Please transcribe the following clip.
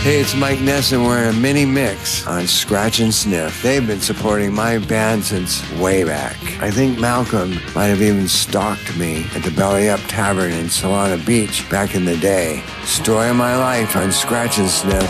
Hey, it's Mike Ness, and we're in a mini mix on Scratch and Sniff. They've been supporting my band since way back. I think Malcolm might have even stalked me at the Belly Up Tavern in Solana Beach back in the day. Story of my life on Scratch and Sniff.